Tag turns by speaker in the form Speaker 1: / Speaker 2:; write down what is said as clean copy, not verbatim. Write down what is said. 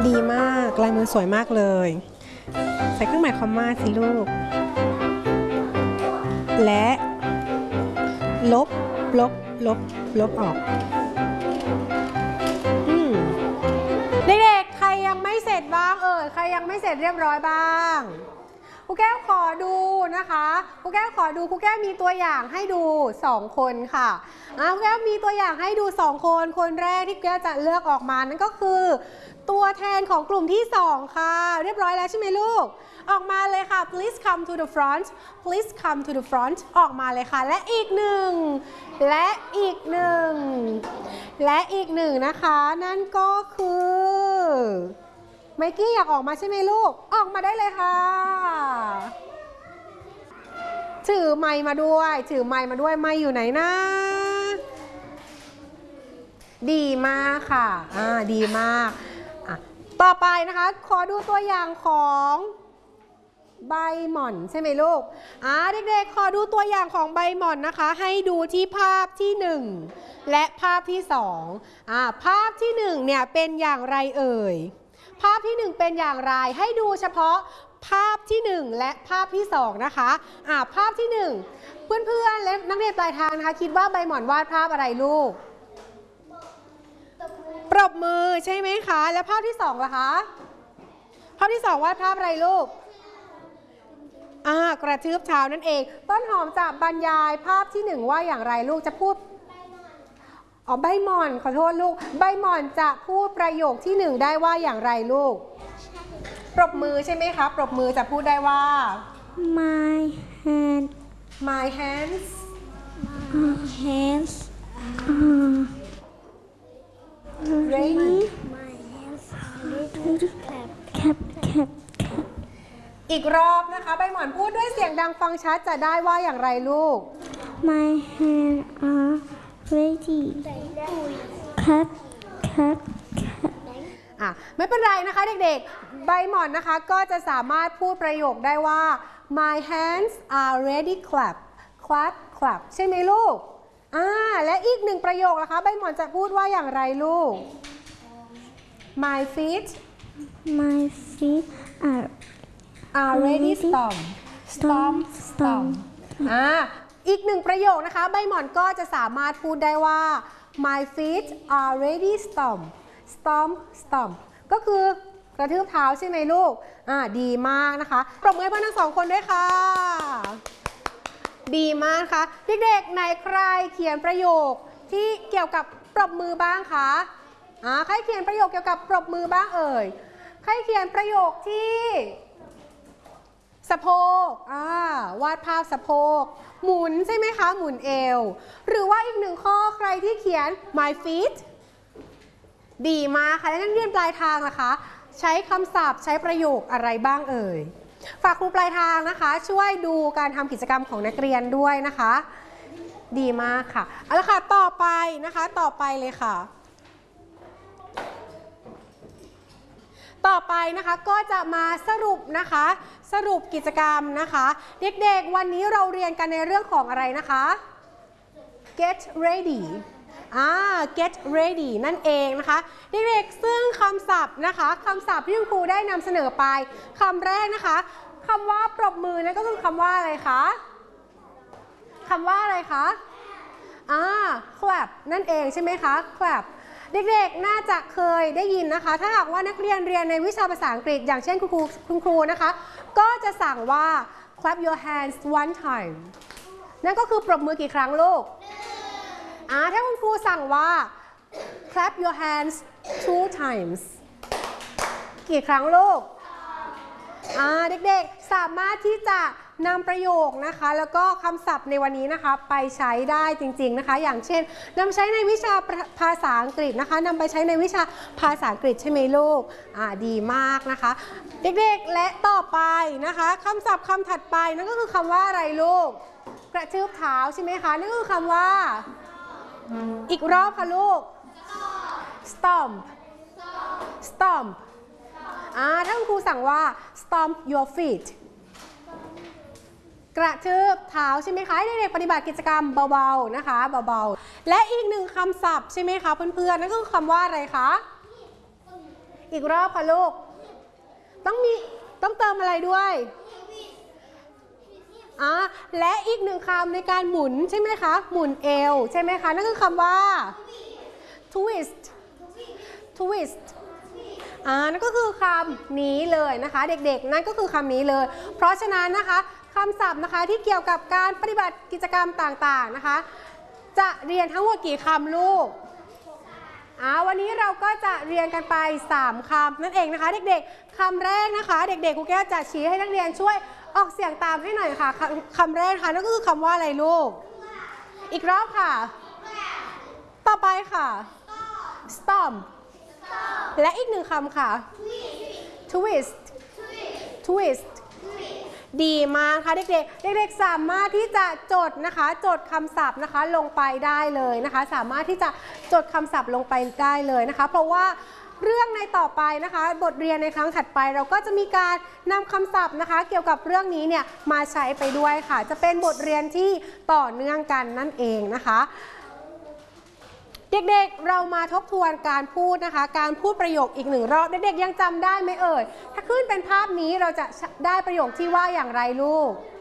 Speaker 1: ดีมากลายมือสวยมากเลยใส่เครื่องหมายคอมมาสิลูกและลบออกเด็กๆใครยังไม่เสร็จบ้างใครยังไม่เสร็จเรียบร้อยบ้างครูแก้วขอดูนะคะครูแก้วขอดูครูแก้วมีตัวอย่างให้ดู2คนค่ะครูแก้วมีตัวอย่างให้ดู2คนคนแรกที่แก้วจะเลือกออกมานั่นก็คือตัวแทนของกลุ่มที่2ค่ะเรียบร้อยแล้วใช่ไหมลูกออกมาเลยค่ะ please come to the front please come to the front ออกมาเลยค่ะและอีกหนึ่งนะคะนั่นก็คือไมกี้อยากออกมาใช่ไหมลูกออกมาได้เลยค่ะถือไมค์มาด้วยไมค์อยู่ไหนนะดีมากค่ะดีมากต่อไปนะคะขอดูตัวอย่างของใบหม่อนใช่ไหมลูกเด็กๆขอดูตัวอย่างของใบหม่อนนะคะให้ดูที่ภาพที่1และภาพที่2ภาพที่1เนี่ยเป็นอย่างไรเอ่ยภาพที่1เป็นอย่างไรให้ดูเฉพาะภาพที่1และภาพที่2นะคะภาพที่1เพื่อนๆและนักเรียนปลายทางนะคะคิดว่าใบหม่อนวาดภาพอะไรลูกปรบมือใช่ไหมคะแล้วภาพที่2ล่ะคะภาพที่2วาดภาพอะไรลูกกระทืบเท้านั่นเองต้นหอมจะบรรยายภาพที่1ว่าอย่างไรลูกจะพูดใบหม่อนขอโทษลูกใบหม่อนจะพูดประโยคที่1ได้ว่าอย่างไรลูกปรบมือใช่ไหมคะปรบมือจะพูดได้ว่า my hands ready อีกรอบนะคะใบหม่อนพูดด้วยเสียงดังฟังชัดจะได้ว่าอย่างไรลูก
Speaker 2: My hands are ready. Clap.
Speaker 1: ไม่เป็นไรนะคะเด็กๆใบหม่อนนะคะก็จะสามารถพูดประโยคได้ว่า My hands are ready. Clap ใช่ไหมลูกและอีก1ประโยคนะคะใบหม่อนจะพูดว่าอย่างไรลูก My feet are ready. Stomp อีก1ประโยคนะคะใบหม่อนก็จะสามารถพูดได้ว่า My feet are ready. Stomp ก็คือกระทืบเท้าใช่ไหมลูกดีมากนะคะปรบมือให้เพื่อนทั้ง2คนด้วยค่ะดีมากค่ะเด็กๆไหนใครเขียนประโยคที่เกี่ยวกับปรบมือบ้างคะใครเขียนประโยคเกี่ยวกับปรบมือบ้างเอ่ยใครเขียนประโยคที่สะโพกวาดภาพสะโพกหมุนใช่ไหมคะหมุนเอวหรือว่าอีก1ข้อใครที่เขียน my feet ดีมากค่ะและนักเรียนปลายทางนะคะใช้คำศัพท์ใช้ประโยคอะไรบ้างเอ่ยฝากครูปลายทางนะคะช่วยดูการทำกิจกรรมของนักเรียนด้วยนะคะดีมากค่ะเอาละค่ะต่อไปเลยค่ะต่อไปนะคะก็จะมาสรุปกิจกรรมนะคะเด็กๆวันนี้เราเรียนกันในเรื่องของอะไรนะคะ get ready get ready นั่นเองนะคะเด็กๆซึ่งคำศัพท์นะคะคำศัพท์ที่คุณครูได้นำเสนอไปคำแรกนะคะคำว่าปรบมือนั่นก็คือคำว่าอะไรคะคำว่าอะไรคะclap นั่นเองใช่ไหมคะ clap เด็กๆน่าจะเคยได้ยินนะคะถ้าหากว่านักเรียนเรียนในวิชาภาษาอังกฤษอย่างเช่นคุณครูนะคะก็จะสั่งว่า clap your hands one time นั่นก็คือปรบมือกี่ครั้งลูกถ้าคุณครูสั่งว่า clap your hands two times กี่ครั้งลูกเด็กๆสามารถที่จะนำประโยคนะคะแล้วก็คำศัพท์ในวันนี้นะคะไปใช้ได้จริงๆนะคะอย่างเช่นนำใช้ในวิชาภาษาอังกฤษนะคะนำไปใช้ในวิชาภาษาอังกฤษใช่ไหมลูกดีมากนะคะเด็กๆและต่อไปนะคะคำศัพท์คำถัดไปนั่นก็คือคำว่าอะไรลูกกระทืบเท้าใช่ไหมคะนั่นก็คือคำว่าอีกรอบค่ะลูก stomp ถ้าคุณครูสั่งว่า stomp your feet กระทืบเท้าใช่ไหมคะให้เด็กๆปฏิบัติกิจกรรมเบาๆนะคะเบาๆและอีก1คำศัพท์ใช่ไหมคะเพื่อนๆนั่นก็คือคำว่าอะไรคะอีกรอบค่ะลูกต้องเติมอะไรด้วยและอีกหนึ่งคำในการหมุนใช่ไหมคะหมุนเอวใช่ไหมคะนั่นคือคำว่า twist twist นั่นก็คือคำนี้เลยนะคะเด็กๆนั่นก็คือคำนี้เลยเพราะฉะนั้นนะคะคำศัพท์นะคะที่เกี่ยวกับการปฏิบัติกิจกรรมต่างๆนะคะจะเรียนทั้งหมดกี่คำลูกวันนี้เราก็จะเรียนกันไป3คำนั่นเองนะคะเด็กๆคำแรกนะคะเด็กๆครูแก้วจะชี้ให้นักเรียนช่วยออกเสียงตามให้หน่อยค่ะคำแรกค่ะนั่นก็คือคำว่าอะไรลูกอีกรอบค่ะต่อไปค่ะ stomp และอีกหนึ่งคำค่ะ twist twist ดีมากค่ะเด็กๆสามารถที่จะจดนะคะจดคำศัพท์นะคะลงไปได้เลยนะคะสามารถที่จะจดคำศัพท์ลงไปได้เลยนะคะเพราะว่าเรื่องในต่อไปนะคะบทเรียนในครั้งถัดไปเราก็จะมีการนำคำศัพท์นะคะเกี่ยวกับเรื่องนี้เนี่ยมาใช้ไปด้วยค่ะจะเป็นบทเรียนที่ต่อเนื่องกันนั่นเองนะคะเด็กๆเรามาทบทวนการพูดนะคะการพูดประโยคอีกหนึ่งรอบเด็กๆยังจำได้ไหมเอ่ยถ้าขึ้นเป็นภาพนี้เราจะได้ประโยคที่ว่าอย่างไรลูก